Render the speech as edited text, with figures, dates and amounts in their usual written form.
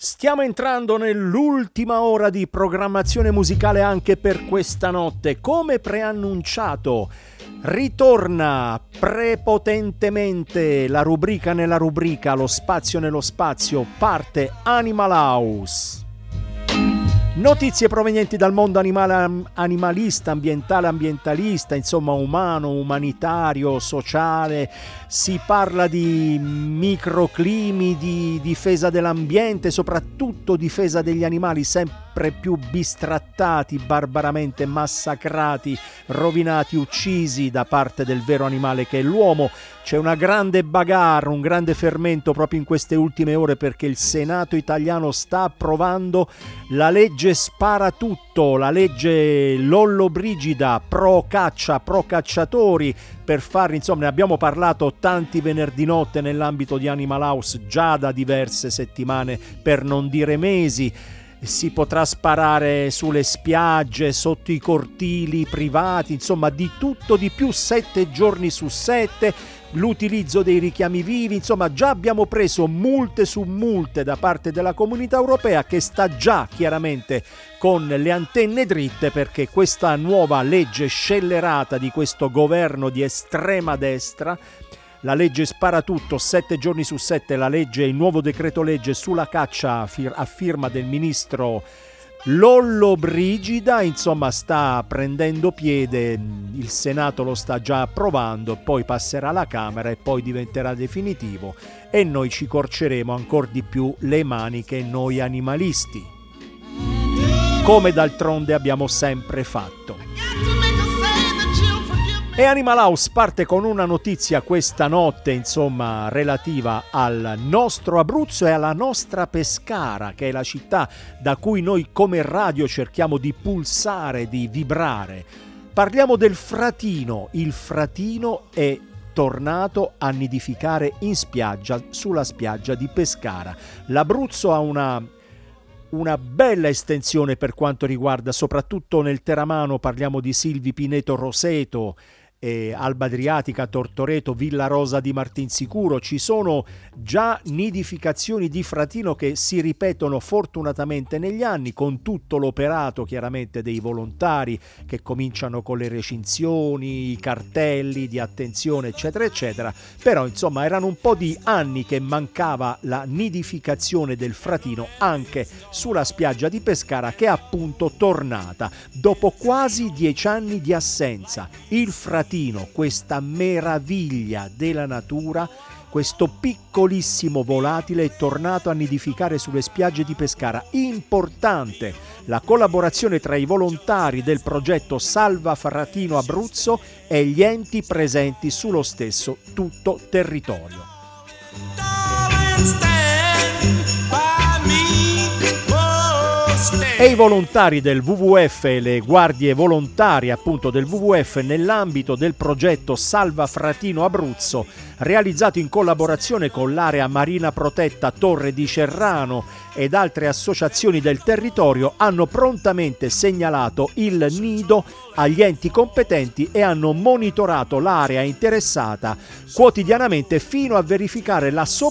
Stiamo entrando nell'ultima ora di programmazione musicale anche per questa notte. Come preannunciato, ritorna prepotentemente la rubrica nella rubrica, lo spazio nello spazio, parte Animal House. Notizie provenienti dal mondo animalista, ambientalista, insomma umano, umanitario, sociale. Si parla di microclimi, di difesa dell'ambiente, soprattutto difesa degli animali sempre più bistrattati, barbaramente massacrati, rovinati, uccisi da parte del vero animale che è l'uomo. C'è una grande bagarre, un grande fermento proprio in queste ultime ore perché il Senato italiano sta approvando la legge Sparatutto, la legge Lollobrigida, pro caccia, pro cacciatori, per far, insomma, ne abbiamo parlato tanti venerdì notte nell'ambito di Animal House già da diverse settimane, per non dire mesi. Si potrà sparare sulle spiagge, sotto i cortili privati, insomma di tutto di più, 7 giorni su 7, l'utilizzo dei richiami vivi, insomma già abbiamo preso multe su multe da parte della Comunità Europea, che sta già chiaramente con le antenne dritte perché questa nuova legge scellerata di questo governo di estrema destra, la legge Sparatutto, 7 giorni su 7, il nuovo decreto legge sulla caccia a firma del ministro Lollobrigida, insomma sta prendendo piede, il Senato lo sta già approvando, poi passerà alla Camera e poi diventerà definitivo e noi ci corceremo ancora di più le maniche noi animalisti, come d'altronde abbiamo sempre fatto. E Animal House parte con una notizia questa notte, insomma, relativa al nostro Abruzzo e alla nostra Pescara, che è la città da cui noi come radio cerchiamo di pulsare, di vibrare. Parliamo del fratino. Il fratino è tornato a nidificare in spiaggia, sulla spiaggia di Pescara. L'Abruzzo ha una bella estensione per quanto riguarda, soprattutto nel teramano, parliamo di Silvi Pineto Roseto, Alba Adriatica, Tortoreto, Villa Rosa di Martinsicuro. Ci sono già nidificazioni di fratino che si ripetono fortunatamente negli anni, con tutto l'operato chiaramente dei volontari che cominciano con le recinzioni, i cartelli di attenzione eccetera eccetera, però insomma erano un po' di anni che mancava la nidificazione del fratino anche sulla spiaggia di Pescara, che è appunto tornata dopo quasi 10 anni di assenza. Il fratino, questa meraviglia della natura, questo piccolissimo volatile, è tornato a nidificare sulle spiagge di Pescara. Importante la collaborazione tra i volontari del progetto Salva Fratino Abruzzo e gli enti presenti sullo stesso tutto territorio. E i volontari del WWF e le guardie volontarie appunto del WWF nell'ambito del progetto Salva Fratino Abruzzo, realizzato in collaborazione con l'area marina protetta Torre di Cerrano ed altre associazioni del territorio, hanno prontamente segnalato il nido agli enti competenti e hanno monitorato l'area interessata quotidianamente fino a verificare la